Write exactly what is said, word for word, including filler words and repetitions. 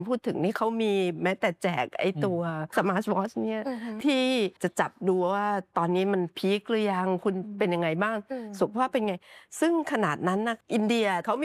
พูดถึงนี่เขามีแม้แต่แจกไอ้ตัว Smart Watch เนี่ยที่จะจับดูว่าตอนนี้มันพีคหรือยังคุณเป็นยังไงบ้างสุขภาพเป็นไงซึ่งขนาดนั้นนะอินเดียเขา